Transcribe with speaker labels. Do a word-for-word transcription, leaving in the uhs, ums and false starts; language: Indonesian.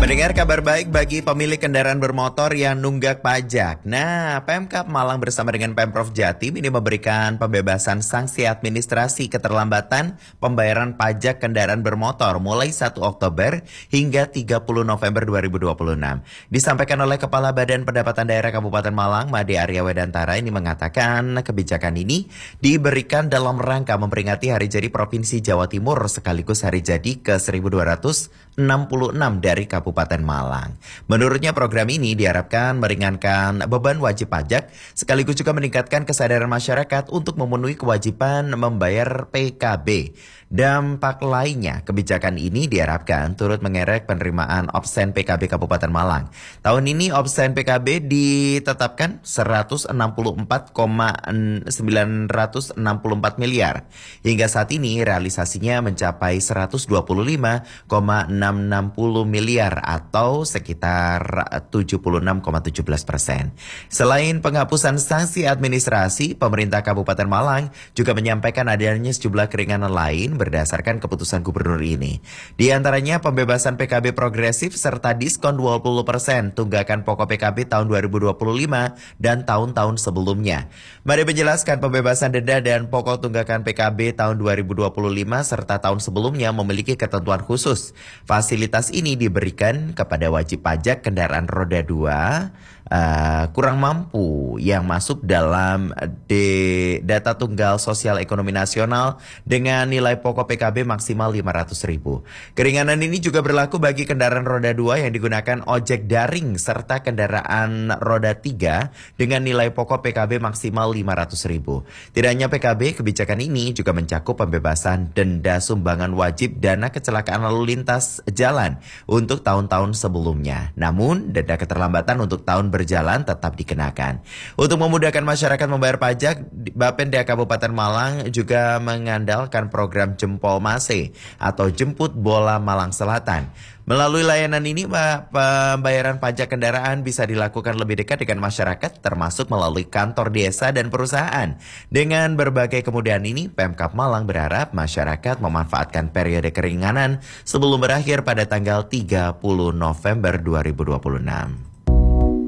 Speaker 1: Mendengar kabar baik bagi pemilik kendaraan bermotor yang nunggak pajak. Nah, Pemkab Malang bersama dengan Pemprov Jatim ini memberikan pembebasan sanksi administrasi keterlambatan pembayaran pajak kendaraan bermotor mulai satu Oktober hingga tiga puluh November dua ribu dua puluh enam. Disampaikan oleh Kepala Badan Pendapatan Daerah Kabupaten Malang, Made Arya Wedantara, ini mengatakan kebijakan ini diberikan dalam rangka memperingati Hari Jadi Provinsi Jawa Timur sekaligus Hari Jadi ke seribu dua ratus enam puluh enam dari Kabupaten Malang. Menurutnya program ini diharapkan meringankan beban wajib pajak sekaligus juga meningkatkan kesadaran masyarakat untuk memenuhi kewajiban membayar P K B. Dampak lainnya, kebijakan ini diharapkan turut mengerek penerimaan absen P K B Kabupaten Malang. Tahun ini absen P K B ditetapkan seratus enam puluh empat koma sembilan enam empat miliar. Hingga saat ini realisasinya mencapai seratus dua puluh lima koma enam enam nol miliar atau sekitar tujuh puluh enam koma satu tujuh persen. Selain penghapusan sanksi administrasi, pemerintah Kabupaten Malang juga menyampaikan adanya sejumlah keringanan lain berdasarkan keputusan gubernur ini. Di antaranya pembebasan P K B progresif serta diskon dua puluh persen tunggakan pokok P K B tahun dua ribu dua puluh lima dan tahun-tahun sebelumnya. Mari menjelaskan pembebasan denda dan pokok tunggakan P K B tahun dua ribu dua puluh lima serta tahun sebelumnya memiliki ketentuan khusus. Fasilitas ini diberikan kepada wajib pajak kendaraan roda dua uh, kurang mampu yang masuk dalam de data tunggal sosial ekonomi nasional dengan nilai pokok P K B maksimal lima ratus ribu. Keringanan ini juga berlaku bagi kendaraan roda dua yang digunakan ojek daring serta kendaraan roda tiga dengan nilai pokok P K B maksimal lima ratus ribu. Tidak hanya P K B, kebijakan ini juga mencakup pembebasan denda sumbangan wajib dana kecelakaan lalu lintas jalan untuk tahun-tahun sebelumnya. Namun, denda keterlambatan untuk tahun berjalan tetap dikenakan. Untuk memudahkan masyarakat membayar pajak, Bapenda Kabupaten Malang juga mengandalkan program Jempol Mase atau Jemput Bola Malang Selatan. Melalui layanan ini, pembayaran pajak kendaraan bisa dilakukan lebih dekat dengan masyarakat, termasuk melalui kantor desa dan perusahaan. Dengan berbagai kemudahan ini, Pemkab Malang berharap masyarakat memanfaatkan periode keringanan sebelum berakhir pada tanggal tiga puluh November dua ribu dua puluh enam.